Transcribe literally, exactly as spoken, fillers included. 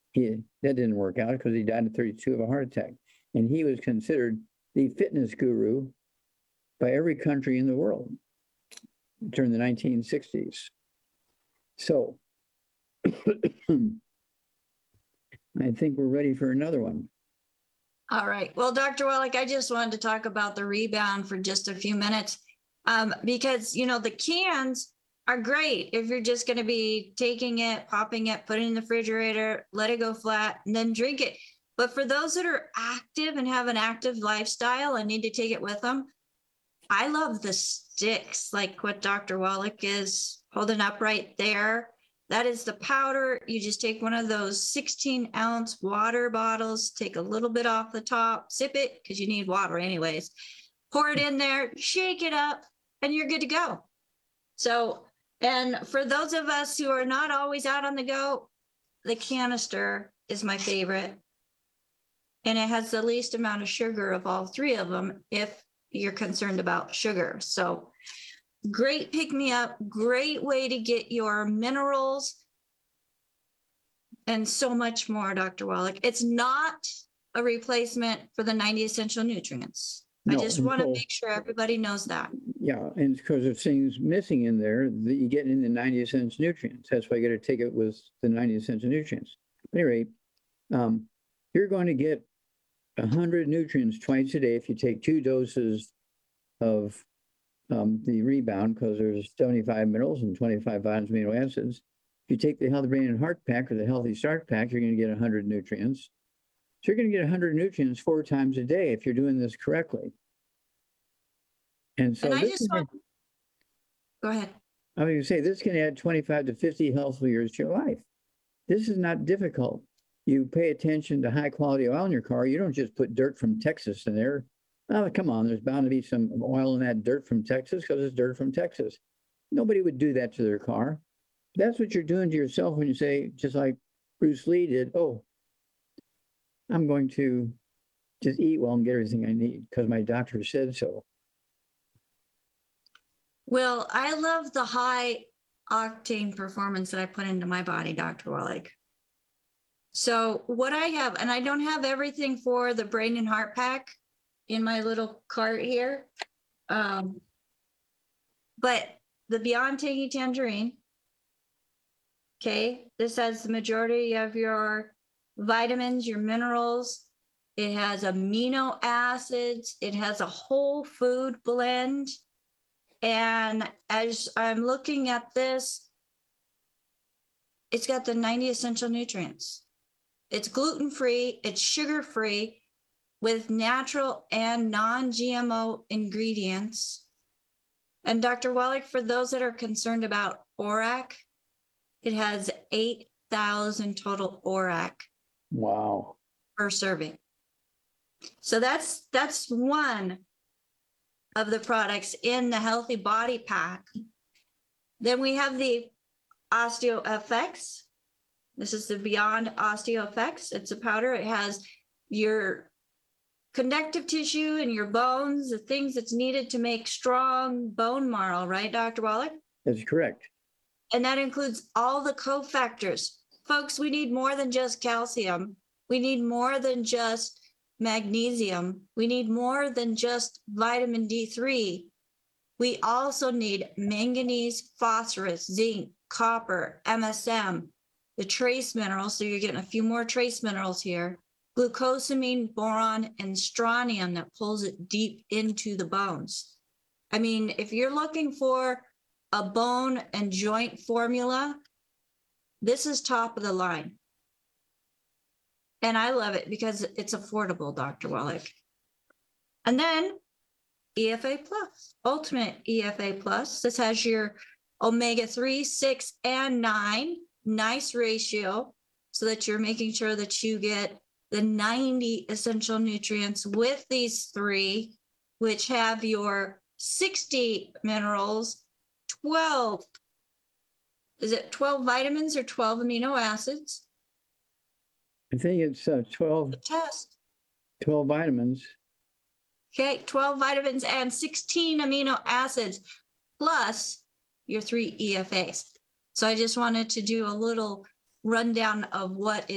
he, that didn't work out because he died at thirty-two of a heart attack. And he was considered the fitness guru by every country in the world during the nineteen sixties. So I think we're ready for another one. All right. Well, Doctor Wallach, I just wanted to talk about the rebound for just a few minutes um, because, you know, the cans are great if you're just going to be taking it, popping it, put it in the refrigerator, let it go flat, and then drink it. But for those that are active and have an active lifestyle and need to take it with them, I love the sticks, like what Doctor Wallach is holding up right there. That is the powder. You just take one of those sixteen ounce water bottles, take a little bit off the top, sip it because you need water anyways. Pour it in there, shake it up, and you're good to go. So, and for those of us who are not always out on the go, the canister is my favorite. And it has the least amount of sugar of all three of them if you're concerned about sugar. So great pick me up, great way to get your minerals and so much more, Doctor Wallach. It's not a replacement for the ninety essential nutrients. No, I just want to so, make sure everybody knows that. Yeah, and because of things missing in there that you get in the ninety essential nutrients. That's why you got to take it with the ninety essential nutrients. At any rate, um, you're going to get one hundred nutrients twice a day if you take two doses of um, the rebound, because there's seventy-five minerals and twenty-five vitamins, amino acids. If you take the Healthy Brain and Heart Pack or the Healthy Start Pack, you're going to get one hundred nutrients. So you're going to get one hundred nutrients four times a day if you're doing this correctly. And so and I this just is want... Go ahead. I was going to say, this can add twenty-five to fifty healthful years to your life. This is not difficult. You pay attention to high quality oil in your car. You don't just put dirt from Texas in there. Oh, come on, there's bound to be some oil in that dirt from Texas because it's dirt from Texas. Nobody would do that to their car. That's what you're doing to yourself when you say, just like Bruce Lee did, oh, I'm going to just eat well and get everything I need because my doctor said so. Well, I love the high octane performance that I put into my body, Doctor Wallach. So what I have, and I don't have everything for the Brain and Heart Pack in my little cart here, um, but the Beyond Tangy Tangerine, okay, this has the majority of your vitamins, your minerals. It has amino acids. It has a whole food blend. And as I'm looking at this, it's got the ninety essential nutrients. It's gluten-free, it's sugar-free with natural and non-G M O ingredients. And Doctor Wallach, for those that are concerned about O R A C, it has eight thousand total O R A C. Wow. Per serving. So that's that's one of the products in the Healthy Body Pack. Then we have the OsteoFX. This is the Beyond OsteoFX. It's a powder. It has your connective tissue and your bones, the things that's needed to make strong bone marrow, right, Doctor Wallach? That's correct. And that includes all the cofactors. Folks, we need more than just calcium. We need more than just magnesium. We need more than just vitamin D three. We also need manganese, phosphorus, zinc, copper, M S M, the trace minerals. So you're getting a few more trace minerals here. Glucosamine, boron, and strontium that pulls it deep into the bones. I mean, if you're looking for a bone and joint formula, this is top of the line. And I love it because it's affordable, Doctor Wallach. And then E F A Plus, Ultimate E F A Plus. This has your omega three, six, and nine. Nice ratio so that you're making sure that you get the ninety essential nutrients with these three, which have your sixty minerals, twelve, is it twelve vitamins or twelve amino acids? I think it's uh, twelve, test. twelve vitamins. Okay, twelve vitamins and sixteen amino acids, plus your three E F As. So I just wanted to do a little rundown of what